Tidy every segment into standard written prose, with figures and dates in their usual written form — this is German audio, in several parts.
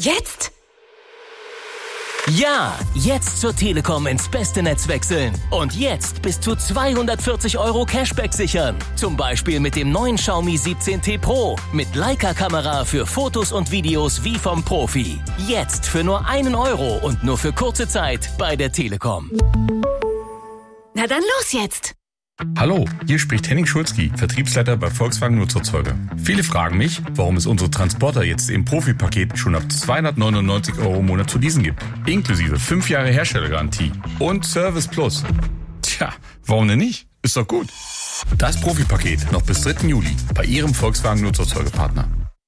Jetzt? Ja, jetzt zur Telekom ins beste Netz wechseln. Und jetzt bis zu 240 € Cashback sichern. Zum Beispiel mit dem neuen Xiaomi 17T Pro. Mit Leica-Kamera für Fotos und Videos wie vom Profi. Jetzt für nur 1 € und nur für kurze Zeit bei der Telekom. Na dann los jetzt! Hallo, hier spricht Henning Schulzki, Vertriebsleiter bei Volkswagen Nutzerzeuger. Viele fragen mich, warum es unsere Transporter jetzt im Profi-Paket schon ab 299 € im Monat zu leasen gibt. Inklusive 5 Jahre Herstellergarantie und Service Plus. Tja, warum denn nicht? Ist doch gut. Das Profi-Paket noch bis 3. Juli bei Ihrem Volkswagen Nutzerzeugerpartner.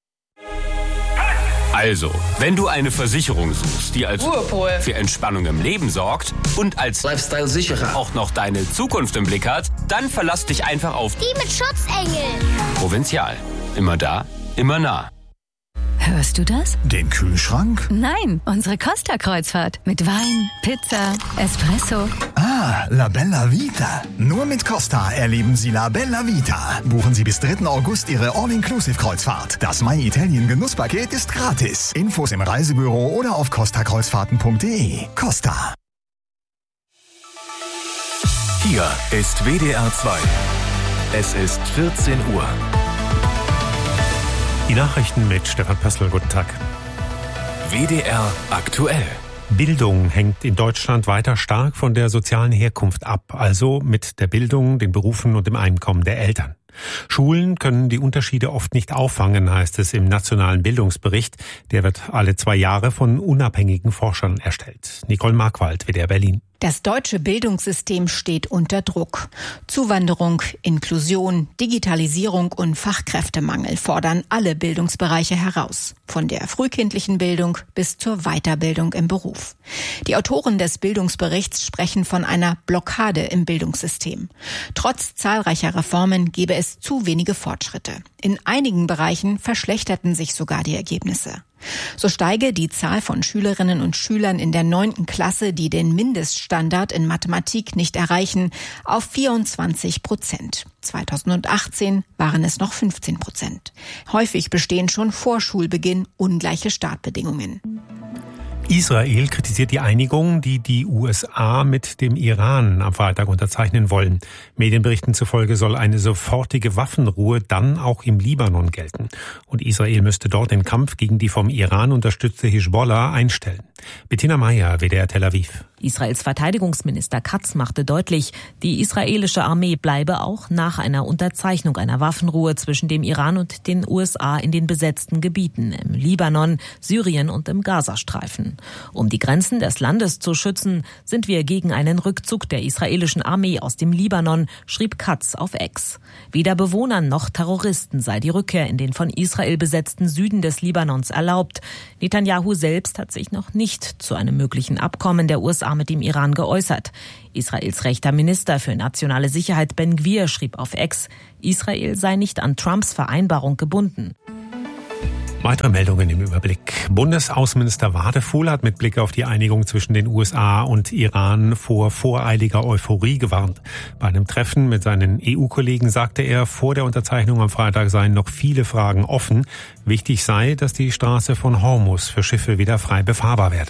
Also, wenn du eine Versicherung suchst, die als Ruhepol für Entspannung im Leben sorgt und als Lifestyle-Sicherer auch noch deine Zukunft im Blick hat, dann verlass dich einfach auf Die mit Schutzengel. Provinzial. Immer da, immer nah. Hörst du das? Den Kühlschrank? Nein, unsere Costa-Kreuzfahrt. Mit Wein, Pizza, Espresso. Ah, La Bella Vita. Nur mit Costa erleben Sie La Bella Vita. Buchen Sie bis 3. August Ihre All-Inclusive-Kreuzfahrt. Das My Italien Genusspaket ist gratis. Infos im Reisebüro oder auf costakreuzfahrten.de. Costa. Hier ist WDR 2. Es ist 14 Uhr. Die Nachrichten mit Stefan Pössl. Guten Tag. WDR aktuell. Bildung hängt in Deutschland weiter stark von der sozialen Herkunft ab, also mit der Bildung, den Berufen und dem Einkommen der Eltern. Schulen können die Unterschiede oft nicht auffangen, heißt es im Nationalen Bildungsbericht. Der wird alle 2 Jahre von unabhängigen Forschern erstellt. Nicole Markwald, WDR Berlin. Das deutsche Bildungssystem steht unter Druck. Zuwanderung, Inklusion, Digitalisierung und Fachkräftemangel fordern alle Bildungsbereiche heraus. Von der frühkindlichen Bildung bis zur Weiterbildung im Beruf. Die Autoren des Bildungsberichts sprechen von einer Blockade im Bildungssystem. Trotz zahlreicher Reformen gebe es zu wenige Fortschritte. In einigen Bereichen verschlechterten sich sogar die Ergebnisse. So steige die Zahl von Schülerinnen und Schülern in der 9. Klasse, die den Mindeststandard in Mathematik nicht erreichen, auf 24%. 2018 waren es noch 15%. Häufig bestehen schon vor Schulbeginn ungleiche Startbedingungen. Israel kritisiert die Einigung, die die USA mit dem Iran am Freitag unterzeichnen wollen. Medienberichten zufolge soll eine sofortige Waffenruhe dann auch im Libanon gelten. Und Israel müsste dort den Kampf gegen die vom Iran unterstützte Hisbollah einstellen. Bettina Meyer, WDR Tel Aviv. Israels Verteidigungsminister Katz machte deutlich, die israelische Armee bleibe auch nach einer Unterzeichnung einer Waffenruhe zwischen dem Iran und den USA in den besetzten Gebieten im Libanon, Syrien und im Gazastreifen. Um die Grenzen des Landes zu schützen, sind wir gegen einen Rückzug der israelischen Armee aus dem Libanon, schrieb Katz auf X. Weder Bewohnern noch Terroristen sei die Rückkehr in den von Israel besetzten Süden des Libanons erlaubt. Netanyahu selbst hat sich noch nicht zu einem möglichen Abkommen der USA mit dem Iran geäußert. Israels rechter Minister für nationale Sicherheit Ben Gvir schrieb auf X, Israel sei nicht an Trumps Vereinbarung gebunden. Weitere Meldungen im Überblick. Bundesaußenminister Wadefuhl hat mit Blick auf die Einigung zwischen den USA und Iran vor voreiliger Euphorie gewarnt. Bei einem Treffen mit seinen EU-Kollegen sagte er, vor der Unterzeichnung am Freitag seien noch viele Fragen offen. Wichtig sei, dass die Straße von Hormuz für Schiffe wieder frei befahrbar werde.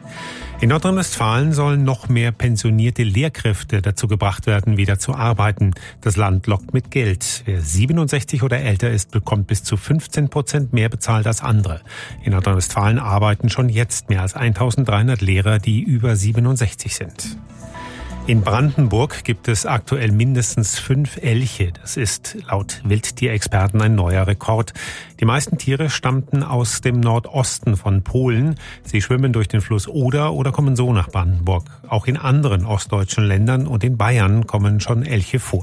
In Nordrhein-Westfalen sollen noch mehr pensionierte Lehrkräfte dazu gebracht werden, wieder zu arbeiten. Das Land lockt mit Geld. Wer 67 oder älter ist, bekommt bis zu 15% mehr bezahlt als andere. In Nordrhein-Westfalen arbeiten schon jetzt mehr als 1300 Lehrer, die über 67 sind. In Brandenburg gibt es aktuell mindestens 5 Elche. Das ist laut Wildtierexperten ein neuer Rekord. Die meisten Tiere stammten aus dem Nordosten von Polen. Sie schwimmen durch den Fluss Oder kommen so nach Brandenburg. Auch in anderen ostdeutschen Ländern und in Bayern kommen schon Elche vor.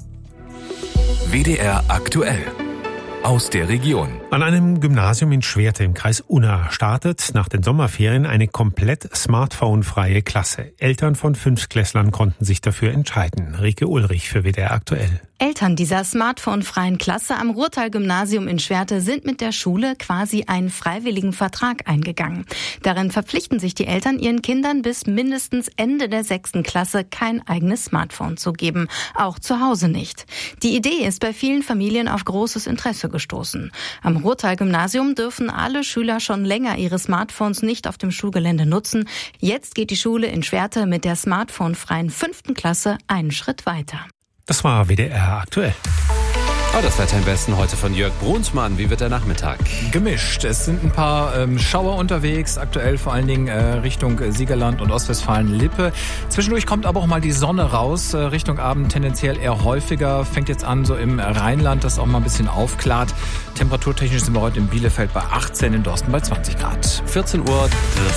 WDR aktuell. Aus der Region. An einem Gymnasium in Schwerte im Kreis Unna startet nach den Sommerferien eine komplett smartphone-freie Klasse. Eltern von 5-Klässlern konnten sich dafür entscheiden. Rike Ulrich für WDR aktuell. Eltern dieser smartphone-freien Klasse am Ruhrtal-Gymnasium in Schwerte sind mit der Schule quasi einen freiwilligen Vertrag eingegangen. Darin verpflichten sich die Eltern, ihren Kindern bis mindestens Ende der 6. Klasse kein eigenes Smartphone zu geben. Auch zu Hause nicht. Die Idee ist bei vielen Familien auf großes Interesse gestoßen. Am Ruhrtal-Gymnasium dürfen alle Schüler schon länger ihre Smartphones nicht auf dem Schulgelände nutzen. Jetzt geht die Schule in Schwerte mit der smartphone-freien 5. Klasse einen Schritt weiter. Das war WDR aktuell. Oh, das Wetter im Westen heute von Jörg Brunsmann. Wie wird der Nachmittag? Gemischt. Es sind ein paar Schauer unterwegs, aktuell vor allen Dingen Richtung Siegerland und Ostwestfalen-Lippe. Zwischendurch kommt aber auch mal die Sonne raus, Richtung Abend tendenziell eher häufiger. Fängt jetzt an so im Rheinland, das auch mal ein bisschen aufklart. Temperaturtechnisch sind wir heute in Bielefeld bei 18, in Dorsten bei 20 Grad. 14:04 Uhr.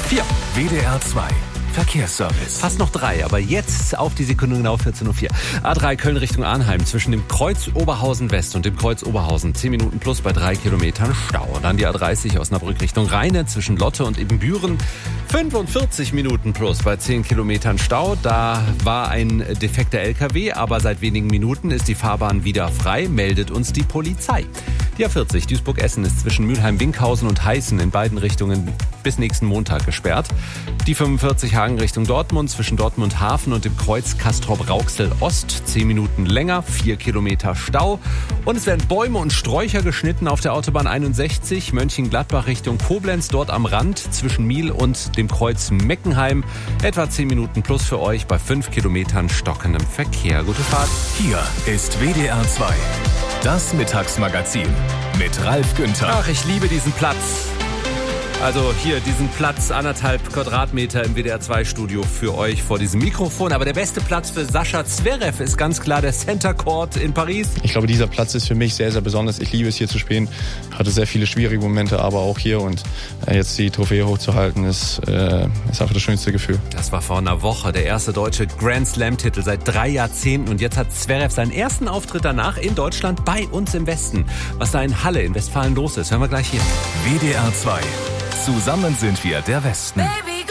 WDR 2. Verkehrsservice. Fast noch 3, aber jetzt auf die Sekunde genau 14:04 Uhr. A3 Köln Richtung Arnheim zwischen dem Kreuz Oberhausen West und dem Kreuz Oberhausen 10 Minuten plus bei 3 Kilometern Stau. Dann die A30 Osnabrück Richtung Rheine zwischen Lotte und Ibbenbüren 45 Minuten plus bei 10 Kilometern Stau. Da war ein defekter LKW, aber seit wenigen Minuten ist die Fahrbahn wieder frei, meldet uns die Polizei. Die A40 Duisburg-Essen ist zwischen Mülheim-Winkhausen und Heißen in beiden Richtungen bis nächsten Montag gesperrt. Die 45 Hagen Richtung Dortmund zwischen Dortmund-Hafen und dem Kreuz Castrop-Rauxel Ost 10 Minuten länger, 4 Kilometer Stau. Und es werden Bäume und Sträucher geschnitten auf der Autobahn 61 Mönchengladbach Richtung Koblenz, dort am Rand zwischen Miel und dem Kreuz Meckenheim. Etwa 10 Minuten plus für euch bei 5 Kilometern stockendem Verkehr. Gute Fahrt. Hier ist WDR 2. Das Mittagsmagazin mit Ralf Günther. Ach, ich liebe diesen Platz. Also hier diesen Platz, 1,5 Quadratmeter im WDR-2-Studio für euch vor diesem Mikrofon. Aber der beste Platz für Sascha Zverev ist ganz klar der Center Court in Paris. Ich glaube, dieser Platz ist für mich sehr, sehr besonders. Ich liebe es, hier zu spielen. Hatte sehr viele schwierige Momente, aber auch hier. Und jetzt die Trophäe hochzuhalten, ist einfach das schönste Gefühl. Das war vor einer Woche der erste deutsche Grand Slam-Titel seit 3 Jahrzehnten. Und jetzt hat Zverev seinen ersten Auftritt danach in Deutschland bei uns im Westen. Was da in Halle in Westfalen los ist, hören wir gleich hier. WDR 2. Zusammen sind wir der Westen. Baby.